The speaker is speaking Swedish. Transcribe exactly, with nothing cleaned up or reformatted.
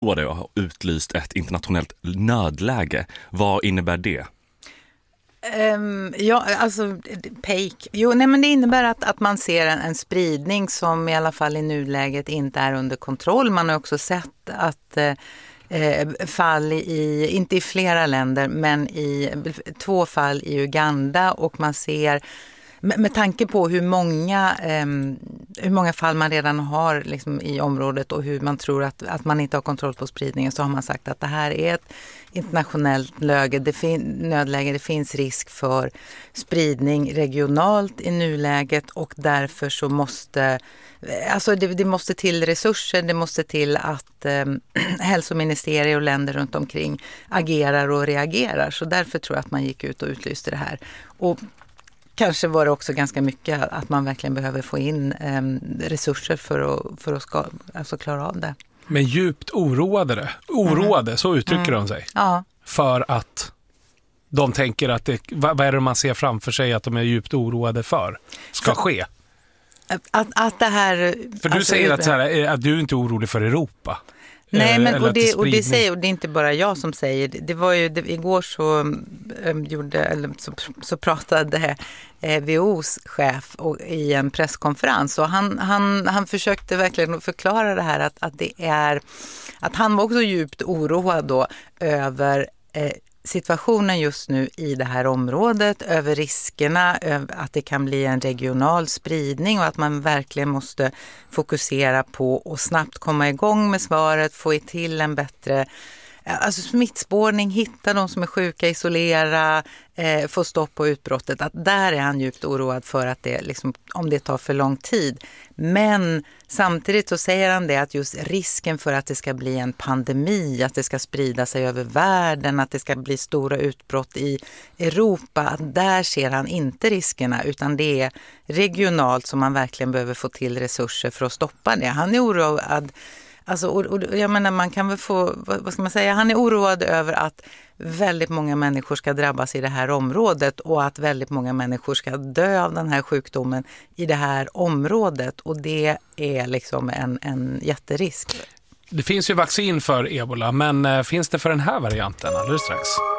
på det och har utlyst ett internationellt nödläge. Vad innebär det? Um, ja, alltså P E I K. Jo, nej, men det innebär att, att man ser en, en spridning som i alla fall i nuläget inte är under kontroll. Man har också sett att eh, fall i, inte i flera länder, men i två fall i Uganda, och man ser med, med tanke på hur många, eh, hur många fall man redan har liksom, i området och hur man tror att, att man inte har kontroll på spridningen, så har man sagt att det här är ett internationellt läge, det fin- nödläge, det finns risk för spridning regionalt i nuläget, och därför så måste alltså det, det måste till resurser, det måste till att eh, hälsoministerier och länder runt omkring agerar och reagerar, så därför tror jag att man gick ut och utlyste det här. Och kanske var det också ganska mycket att man verkligen behöver få in eh, resurser för att, för att ska, alltså klara av det. Men djupt oroade, oroade mm. så uttrycker mm. de sig. Ja. För att de tänker att det, vad är det man ser framför sig att de är djupt oroade för ska för, ske? Att, att det här... För du alltså, säger att, så här, att du inte är orolig för Europa. Nej, men och det, och det säger, och det är inte bara jag som säger, det, det var ju, det, igår så, um, gjorde, eller så, så pratade eh, W H O:s chef och, i en presskonferens, och han, han, han försökte verkligen förklara det här, att, att det är, att han var också djupt oroad då över eh, situationen just nu i det här området, över riskerna, över att det kan bli en regional spridning, och att man verkligen måste fokusera på att snabbt komma igång med svaret, få till en bättre alltså smittspårning, hitta de som är sjuka, isolera, eh, få stopp på utbrottet. Att där är han djupt oroad för att det liksom, om det tar för lång tid. Men samtidigt så säger han det, att just risken för att det ska bli en pandemi, att det ska sprida sig över världen, att det ska bli stora utbrott i Europa, att där ser han inte riskerna, utan det är regionalt som man verkligen behöver få till resurser för att stoppa det. Han är oroad. Alltså, och, och, jag menar, man kan väl få, vad, vad ska man säga, han är oroad över att väldigt många människor ska drabbas i det här området, och att väldigt många människor ska dö av den här sjukdomen i det här området, och det är liksom en, en jätterisk. Det finns ju vaccin för ebola, men finns det för den här varianten alldeles strax?